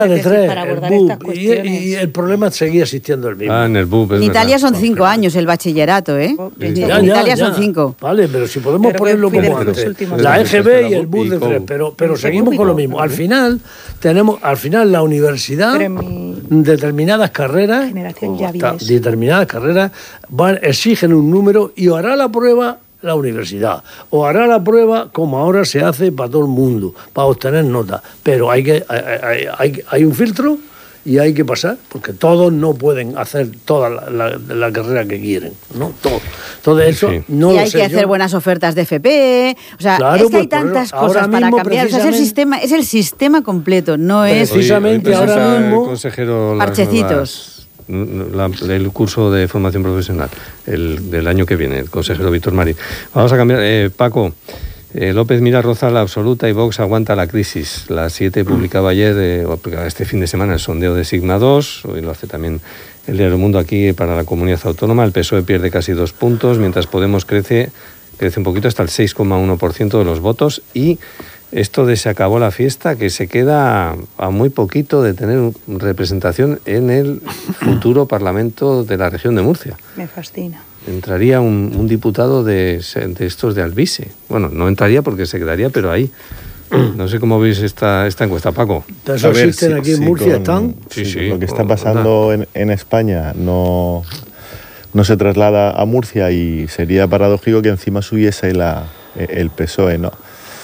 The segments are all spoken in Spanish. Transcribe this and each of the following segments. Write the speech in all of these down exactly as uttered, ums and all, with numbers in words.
de tres, para abordar el B U P, estas cuestiones. Y, y el problema seguía existiendo el mismo. Ah, en el B U P. En Italia son cinco años el bachillerato, ¿eh? En Ya, Italia ya, son ya. cinco. Vale, pero si podemos Pero ponerlo que fui como de los antes, últimos la E años. G B y el B U P de Y tres, con- pero, pero El seguimos B U P con lo y mismo. con- Al final, tenemos, al final la universidad, Pero en mi determinadas carreras, generación o ya había hasta eso. determinadas carreras, van, exigen un número y hará la prueba la universidad, o hará la prueba como ahora se hace para todo el mundo, para obtener notas, pero hay que hay, hay, hay, hay un filtro y hay que pasar, porque todos no pueden hacer toda la, la, la carrera que quieren, ¿no? Todo. Entonces eso Sí. no y lo hay sé, que hacer yo- buenas ofertas de F P, o sea, Claro, es que pues hay por eso, tantas ahora cosas para mismo, cambiar, o sea, es el precisamente- sistema, es el sistema completo, no es Precis- precisamente Hoy- hoy ahora presenta mismo- el consejero las Parchecitos. nuevas- la- el curso de formación profesional el del año que viene, el consejero Víctor Marín. Vamos a cambiar, eh, Paco. Eh, López mira roza la absoluta y Vox aguanta la crisis. La siete publicaba ayer, eh, o publicaba este fin de semana, el sondeo de Sigma dos, hoy lo hace también el Diario El Mundo aquí para la comunidad autónoma. El P S O E pierde casi dos puntos, mientras Podemos crece, crece un poquito hasta el seis coma uno por ciento de los votos. Y esto de se acabó la fiesta, que se queda a muy poquito de tener representación en el futuro Parlamento de la región de Murcia. Me fascina. Entraría un, un diputado de, de estos de Albise. Bueno, no entraría porque se quedaría, pero ahí. No sé cómo veis esta, esta encuesta, Paco. Eso A ver, existen sí, aquí en sí, Murcia, con- están. Sí, sí, sí, lo que está o- pasando en, en España no, no se traslada a Murcia y sería paradójico que encima subiese la, el P S O E, ¿no?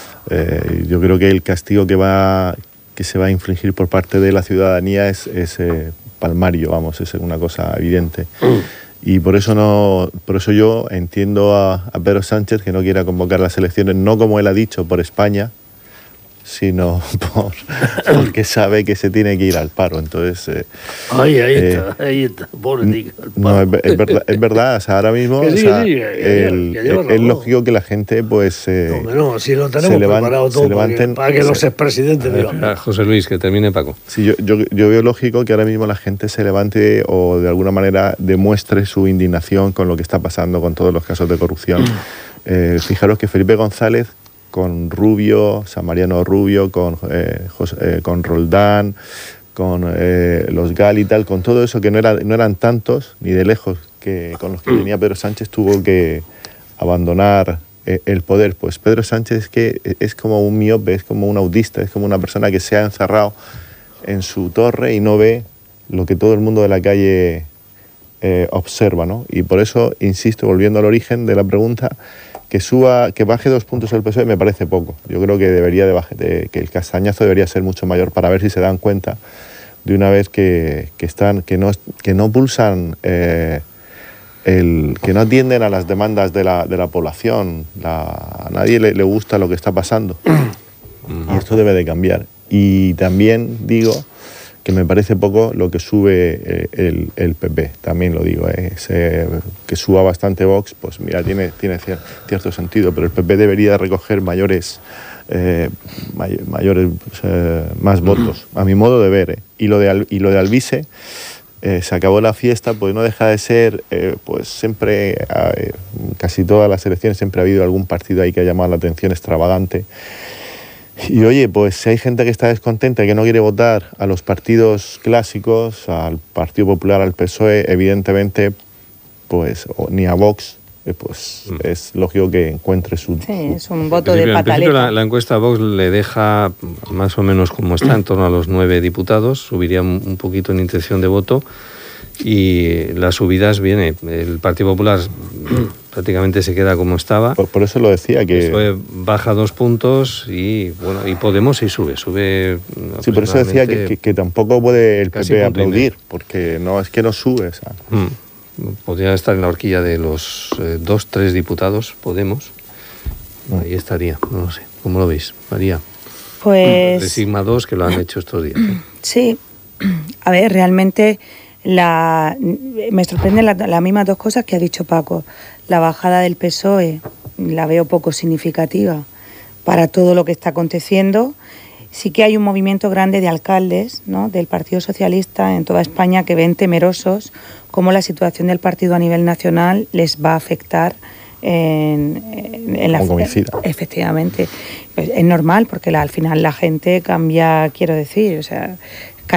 Eh, yo creo que el castigo que va que se va a infligir por parte de la ciudadanía es, es eh, palmario, vamos, es una cosa evidente. Y por eso no, por eso yo entiendo a, a Pedro Sánchez que no quiera convocar las elecciones, no como él ha dicho, por España, sino por, porque sabe que se tiene que ir al paro. Entonces, eh, Ahí, ahí eh, está, ahí está. Pobre tica, el no, pavo. es, ver- es verdad, es verdad, o sea, ahora mismo Que o sí, sea, que sí, que- que el- lleva- que lleva es razón. lógico que la gente pues eh, No, hombre, no, si lo tenemos se levan- preparado se todo para que, levanten- para que los se- expresidentes digan. Ah, José Luis, que termine Paco. sí, yo, yo, yo veo lógico que ahora mismo la gente se levante o de alguna manera demuestre su indignación con lo que está pasando con todos los casos de corrupción. Eh, fijaros que Felipe González con Rubio, San Mariano Rubio, con, eh, José- eh, con Roldán, con eh, los Gal y tal, con todo eso que no, era, no eran tantos, ni de lejos, que con los que tenía Pedro Sánchez, tuvo que abandonar eh, el poder. Pues Pedro Sánchez es que es como un miope, es como un autista, es como una persona que se ha encerrado en su torre y no ve lo que todo el mundo de la calle eh, observa, ¿no? Y por eso, insisto, volviendo al origen de la pregunta, que suba, que baje dos puntos el P S O E me parece poco. Yo creo que debería de baje- de- que el castañazo debería ser mucho mayor para ver si se dan cuenta de una vez que, que están, que no, que no pulsan, eh, el, que no atienden a las demandas de la, de la población. La- a nadie le, le gusta lo que está pasando. Y esto debe de cambiar. Y también digo que me parece poco lo que sube eh, el, el P P, también lo digo, eh, ese- que suba bastante Vox, pues mira, tiene, tiene cier- cierto sentido, pero el P P debería recoger mayores, eh, may- mayores eh, más votos, a mi modo de ver. eh. Y, lo de Al- y lo de Albise, eh, se acabó la fiesta, pues no deja de ser, eh, pues siempre, eh, casi todas las elecciones siempre ha habido algún partido ahí que ha llamado la atención extravagante. Y oye, pues si hay gente que está descontenta y que no quiere votar a los partidos clásicos, al Partido Popular, al P S O E, evidentemente, pues o, ni a Vox, eh, pues Mm. es lógico que encuentre su... Sí, es un En voto de principio, en principio pataleta. la, la encuesta a Vox le deja más o menos como está, en torno a los nueve diputados, subiría un, un poquito en intención de voto y las subidas viene. El Partido Popular prácticamente se queda como estaba. Por, por eso lo decía, que... P S O E baja dos puntos y bueno y Podemos sí sube, sube. Sí, por eso decía que, que, que tampoco puede el P casi P punto y aplaudir, porque no es que no sube. O sea. Mm. Podría estar en la horquilla de los eh, dos, tres diputados, Podemos. Ahí estaría, no lo sé. ¿Cómo lo veis, María? De Pues Sigma dos, que lo han hecho estos días. ¿eh? sí, a ver, realmente la, me sorprenden las la mismas dos cosas que ha dicho Paco. La bajada del P S O E la veo poco significativa para todo lo que está aconteciendo. Sí que hay un movimiento grande de alcaldes, ¿no?, del Partido Socialista en toda España que ven temerosos cómo la situación del partido a nivel nacional les va a afectar en, en, en la... Como coincida. Efectivamente. Pues es normal porque la, al final la gente cambia, quiero decir, o sea,